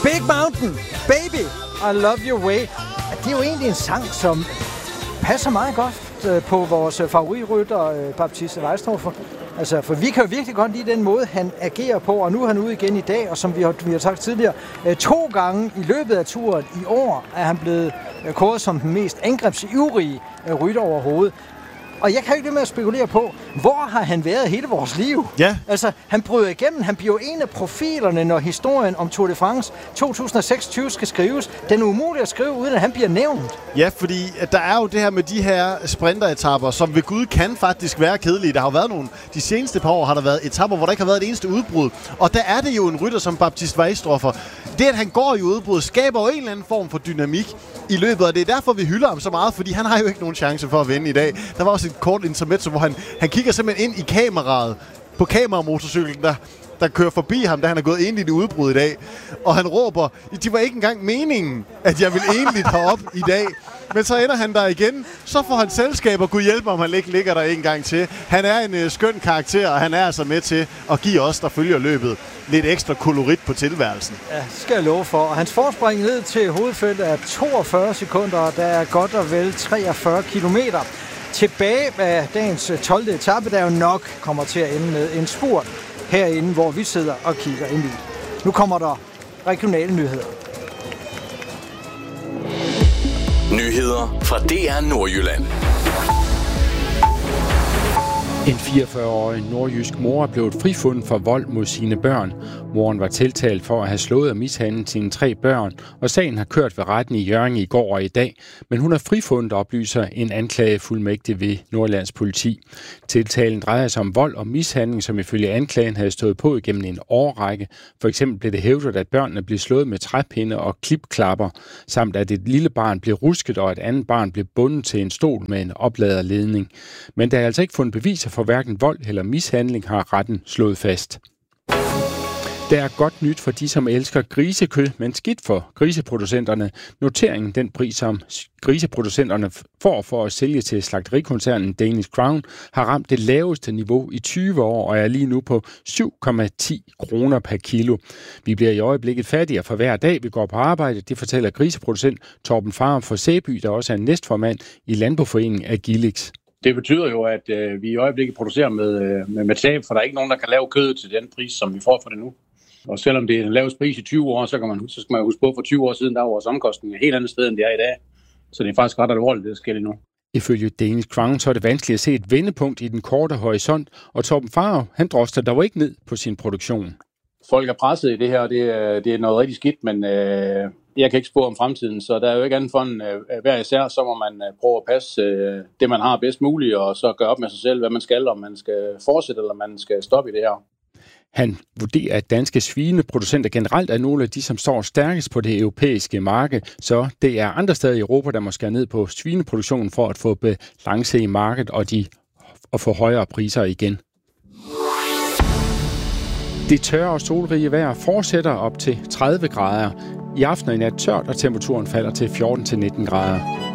Big Mountain, Baby, I Love Your Way. Det er jo egentlig en sang, som passer meget godt på vores favoritrytter, Baptiste Weistroffer. Altså, for vi kan jo virkelig godt lide den måde, han agerer på, og nu er han ude igen i dag, og som vi har sagt tidligere, 2 gange i løbet af turen i år er han blevet kåret som den mest angrebsivrige rytter overhovedet. Og jeg kan ikke lade med at spekulere på, hvor har han været hele vores liv? Ja. Altså, han bryder igennem. Han bliver en af profilerne, når historien om Tour de France 2026 skal skrives. Den er umulig at skrive, uden at han bliver nævnt. Ja, fordi der er jo det her med de her sprinteretapper, som ved Gud kan faktisk være kedelige. Der har jo været nogle, de seneste par år har der været etapper, hvor der ikke har været et eneste udbrud. Og der er det jo en rytter som Baptiste Weistroffer. Det, at han går i udbrud, skaber jo en eller anden form for dynamik i løbet, og det er derfor, vi hylder ham så meget, fordi han har jo ikke nogen chance for at vinde i dag. Der var også et kort intermezzo, hvor han kigger simpelthen ind i kameraet på kameramotorcyklen, der kører forbi ham, da han er gået enligt i udbrud i dag. Og han råber, det var ikke engang meningen, at jeg vil enligt herop i dag. Men så ender han der igen. Så får han selskab, og Gud hjælpe mig, om han ikke ligger der en gang til. Han er en skøn karakter, og han er altså med til at give os, der følger løbet, lidt ekstra kolorit på tilværelsen. Ja, det skal jeg love for. Og hans forspring ned til hovedfeltet er 42 sekunder, og der er godt og vel 43 kilometer. Tilbage af dagens 12. etape, der jo nok kommer til at ende med en spurt herinde, hvor vi sidder og kigger ind i. Nu kommer der regionale nyheder. Nyheder fra DR Nordjylland. En 44-årig nordjysk mor er blevet frifundet for vold mod sine børn. Moren var tiltalt for at have slået og mishandlet sine 3 børn, og sagen har kørt ved retten i Hjørring i går og i dag. Men hun er frifundet, oplyser en anklagefuldmægtig ved Nordjyllands politi. Tiltalen drejer sig om vold og mishandling, som ifølge anklagen havde stået på igennem en årrække. For eksempel blev det hævdet, at børnene blev slået med træpinde og klipklapper, samt at et lille barn blev rusket, og et andet barn blev bundet til en stol med en opladerledning. Men der er altså ikke fundet beviser for hverken vold eller mishandling, har retten slået fast. Der er godt nyt for de, som elsker grisekød, men skidt for griseproducenterne. Noteringen, den pris, som griseproducenterne får for at sælge til slagterikoncernen Danish Crown, har ramt det laveste niveau i 20 år og er lige nu på 7,10 kroner per kilo. Vi bliver i øjeblikket fattigere for hver dag, vi går på arbejde, det fortæller griseproducent Torben Farum fra Sæby, der også er næstformand i Landboforeningen Agilix. Det betyder jo, at vi i øjeblikket producerer med tab, for der er ikke nogen, der kan lave kød til den pris, som vi får for det nu. Og selvom det er den laveste pris i 20 år, så skal man huske på, for 20 år siden, der var vores omkostninger helt andet sted, end det er i dag. Så det er faktisk ret alvorligt, det der sker lige nu. Ifølge Danish Crown, så er det vanskeligt at se et vendepunkt i den korte horisont, og Torben Farum, han droster dog ikke ned på sin produktion. Folk er presset i det her, og det er noget rigtig skidt, men jeg kan ikke spå om fremtiden, så der er jo ikke andet for en hver især, så må man prøve at passe det, man har bedst muligt, og så gøre op med sig selv, hvad man skal, om man skal fortsætte, eller man skal stoppe i det her. Han vurderer, at danske svineproducenter generelt er nogle af de, som står stærkest på det europæiske marked, så det er andre steder i Europa, der må skære ned på svineproduktionen for at få balance i markedet og få højere priser igen. Det tørre og solrige vejr fortsætter op til 30 grader. I aften og i nat tørt, og temperaturen falder til 14-19 grader.